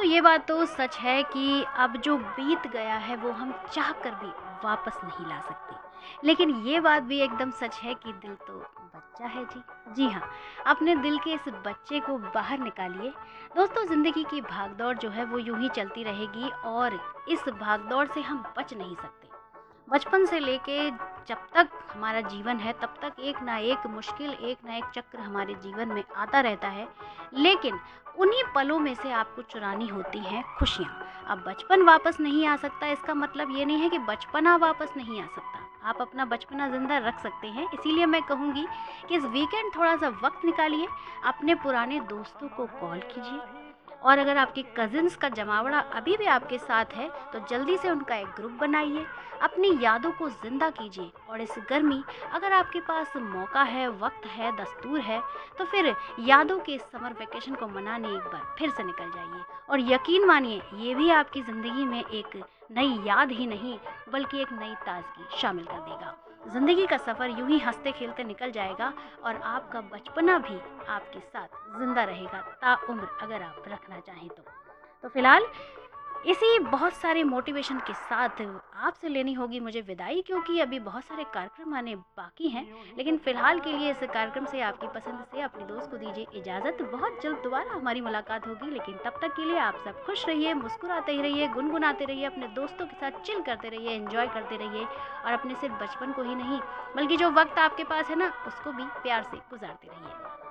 ये बात तो सच है कि अब जो बीत गया है वो हम चाह कर भी वापस नहीं ला सकते। लेकिन ये बात भी एकदम सच है कि दिल तो बच्चा है जी। जी हाँ, अपने दिल के इस बच्चे को बाहर निकालिए। दोस्तों, ज़िंदगी की भागदौड़ जो है वो यूं ही चलती रहेगी और इस भागदौड़ से हम बच नहीं सकते। बचपन से लेके जब तक हमारा जीवन है तब तक एक ना एक मुश्किल, एक ना एक चक्र हमारे जीवन में आता रहता है। लेकिन उन्हीं पलों में से आपको चुरानी होती हैं खुशियाँ। अब बचपन वापस नहीं आ सकता, इसका मतलब ये नहीं है कि बचपना वापस नहीं आ सकता। आप अपना बचपना ज़िंदा रख सकते हैं। इसीलिए मैं कहूँगी कि इस वीकेंड थोड़ा-सा वक़्त निकालिए, अपने पुराने दोस्तों को कॉल कीजिए और अगर आपके कज़िन्स का जमावड़ा अभी भी आपके साथ है तो जल्दी से उनका एक ग्रुप बनाइए, अपनी यादों को ज़िंदा कीजिए और इस गर्मी, अगर आपके पास मौका है, वक्त है, दस्तूर है, तो फिर यादों के इस समर वेकेशन को मनाने एक बार फिर से निकल जाइए। और यकीन मानिए, ये भी आपकी ज़िंदगी में एक नई याद ही नहीं बल्कि एक नई ताजगी शामिल कर देगा। ज़िंदगी का सफ़र यूं ही हंसते खेलते निकल जाएगा और आपका बचपना भी आपके साथ जिंदा रहेगा ताउम्र, अगर आप रखना चाहें तो फिलहाल इसी बहुत सारे मोटिवेशन के साथ आपसे लेनी होगी मुझे विदाई, क्योंकि अभी बहुत सारे कार्यक्रम आने बाकी हैं। लेकिन फिलहाल के लिए इस कार्यक्रम से, आपकी पसंद से अपने दोस्त को दीजिए इजाज़त। बहुत जल्द दोबारा हमारी मुलाकात होगी, लेकिन तब तक के लिए आप सब खुश रहिए, मुस्कुराते ही रहिए, गुनगुनाते रहिए, अपने दोस्तों के साथ चिल करते रहिए, एंजॉय करते रहिए और अपने सिर्फ बचपन को ही नहीं बल्कि जो वक्त आपके पास है ना, उसको भी प्यार से गुजारते रहिए।